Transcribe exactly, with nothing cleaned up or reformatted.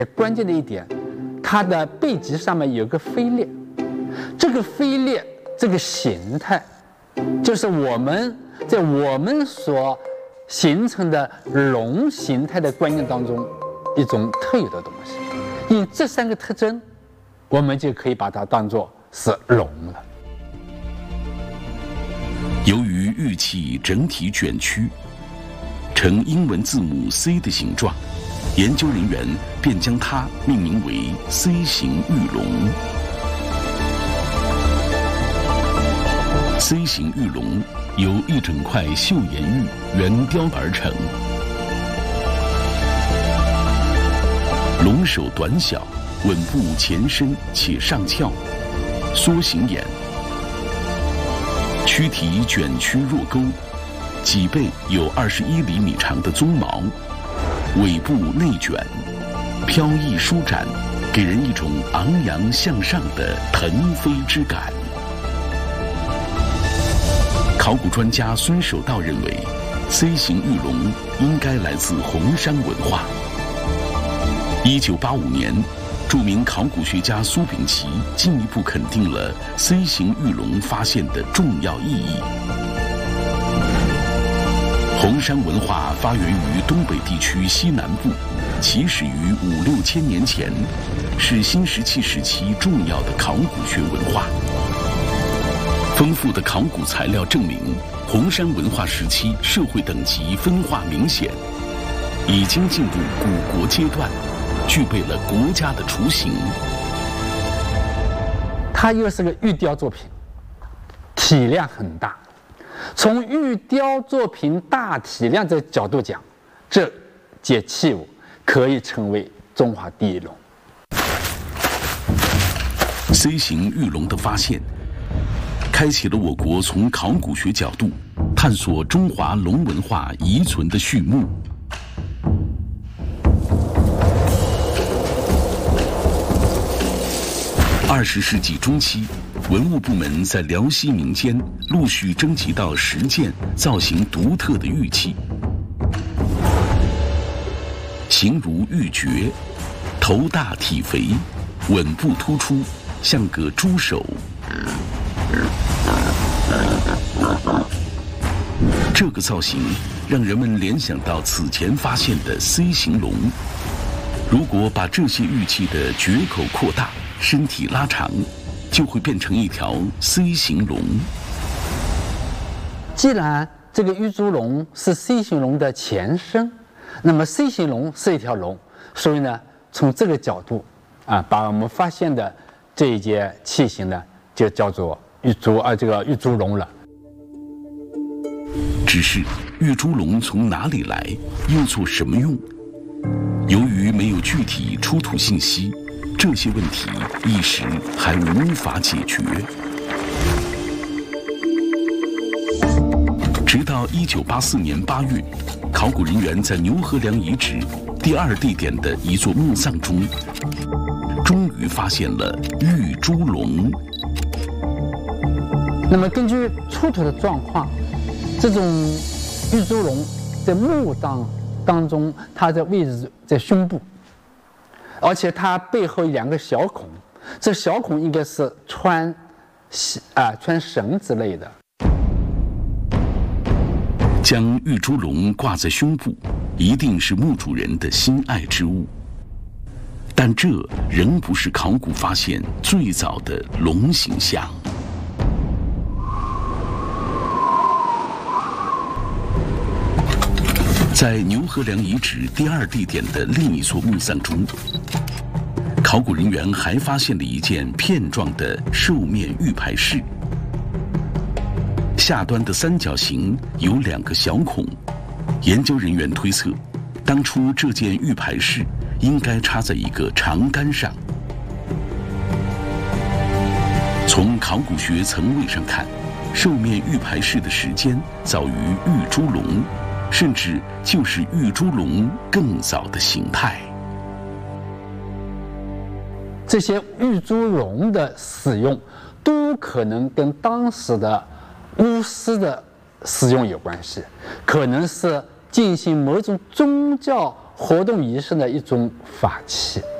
关键的一点，它的背脊上面有个飞裂，这个飞裂这个形态，就是我们在我们所形成的龙形态的观念当中一种特有的东西。因这三个特征，我们就可以把它当作是龙了。 由于玉器整体卷曲，呈英文字母 C 的形状，研究人员便将它命名为 C 型玉龙。C 型玉龙由一整块岫岩玉圆雕而成，龙首短小，吻部前伸且上翘，缩形眼，躯体卷曲若钩，脊背有二十一厘米长的鬃毛，尾部内卷，飘逸舒展，给人一种昂扬向上的腾飞之感。考古专家孙守道认为 ，C 型玉龙应该来自红山文化。一九八五年，著名考古学家苏秉琦进一步肯定了 C 型玉龙发现的重要意义。红山文化发源于东北地区西南部，起始于五六千年前，是新石器时期重要的考古学文化。丰富的考古材料证明，红山文化时期社会等级分化明显，已经进入古国阶段，具备了国家的雏形。 它又是个玉雕作品，体量很大。从玉雕作品大体量这个角度讲，这件器物可以成为中华第一龙。 C 型玉龙的发现，开启了我国从考古学角度探索中华龙文化遗存的序幕。二十世纪中期，文物部门在辽西民间陆续征集到十件造型独特的玉器，形如玉珏，头大体肥，吻部突出，像个猪手。这个造型让人们联想到此前发现的 C 型龙。如果把这些玉器的决口扩大，身体拉长，就会变成一条 C 型龙。 既然这个玉猪龙是 C 型龙的前身，那么 C 型龙是一条龙，所以呢，从这个角度啊，把我们发现的这一件器型呢，就叫做玉猪啊，这个玉猪龙了。 只是玉猪龙从哪里来，又做什么用？由于没有具体出土信息，这些问题一时还无法解决。直到一九八四年八月，考古人员在牛河梁遗址第二地点的一座墓葬中，终于发现了玉猪龙。 那么根据出土的状况，这种玉猪龙在墓葬当中，它的位置在胸部，而且它背后有两个小孔，这小孔应该是穿啊穿绳之类的。 将玉猪龙挂在胸部，一定是墓主人的心爱之物。但这仍不是考古发现最早的龙形象。在牛河梁遗址第二地点的另一座墓葬中，考古人员还发现了一件片状的兽面玉牌饰，下端的三角形有两个小孔。研究人员推测，当初这件玉牌饰应该插在一个长杆上。从考古学层位上看，兽面玉牌饰的时间早于玉猪龙，甚至就是玉猪龙更早的形态。 这些玉猪龙的使用，都可能跟当时的巫师的使用有关系，可能是进行某种宗教活动仪式的一种法器。